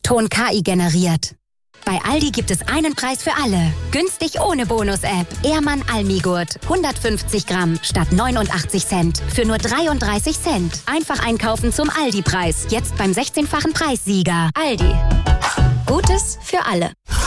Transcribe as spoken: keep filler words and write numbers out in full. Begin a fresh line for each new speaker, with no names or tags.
Ton K I generiert. Bei Aldi gibt es einen Preis für alle. Günstig ohne Bonus-App. Ehrmann Almigurt. hundertfünfzig Gramm statt neunundachtzig Cent. Für nur dreiunddreißig Cent. Einfach einkaufen zum Aldi-Preis. Jetzt beim sechzehnfachen Preissieger. Aldi. Gutes für alle.